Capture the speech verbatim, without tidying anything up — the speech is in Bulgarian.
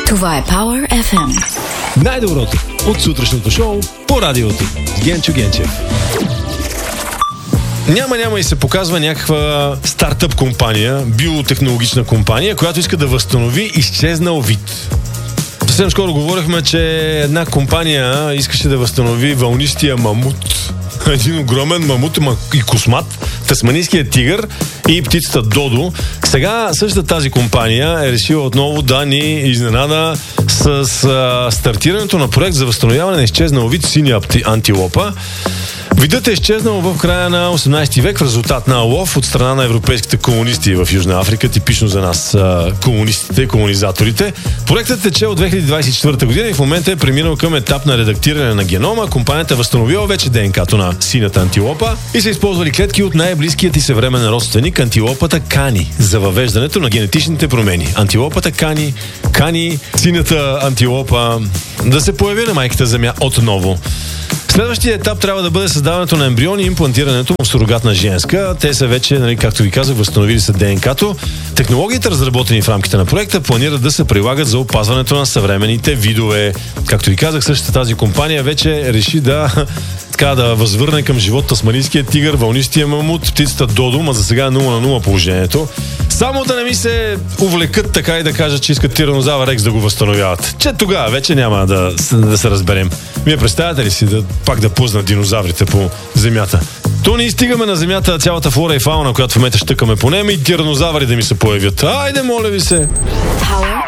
Това е Power еф ем. Най-доброто от сутрешното шоу по радиото с Генчо Генчев. Няма, няма и се показва някаква стартъп компания, биотехнологична компания, която иска да възстанови изчезнал вид. Съвсем скоро говорихме, че една компания искаше да възстанови вълнистия мамут. Един огромен мамут и космат, тасманийският тигър и птицата Додо. Сега същата тази компания е решила отново да ни изненада с а, стартирането на проект за възстановяване на изчезнал вид синя антилопа. Видът е изчезнал в края на осемнадесети век в резултат на лов от страна на европейските колонисти в Южна Африка, типично за нас комунистите, колонизаторите. Проектът тече от две хиляди двадесет и четвърта година и в момента е преминал към етап на редактиране на генома. Компанията е възстановила вече ДНК-то на синята антилопа и са използвали клетки от най-близкият и съвременен родственик антилопата Кани за въвеждането на генетичните промени. Антилопата Кани, Кани, синята антилопа да се появи на майката земя отново. Следващия етап трябва да бъде създаването на ембриони и имплантирането му в сурогатна женска. Те са вече, нали, както ви казах, възстановили са ДНК-то. Технологиите, разработени в рамките на проекта, планират да се прилагат за опазването на съвременните видове. Както ви казах, същата тази компания вече реши да така да възвърне към живот тасманийския тигър, вълнистия мамут, птицата Додо, ма за сега е нула на нула положението. Само да не ми се увлекат така и да кажат, че искат тиранозавър Рекс да го възстановяват. Че тогава вече няма да, да се разберем. Вие представяте ли си да пак да пуснат динозаврите по земята? То не изстигаме на земята цялата флора и фауна, която в момента щъкаме по нея, и тиранозаври да ми се появят. Айде, моля ви се! Power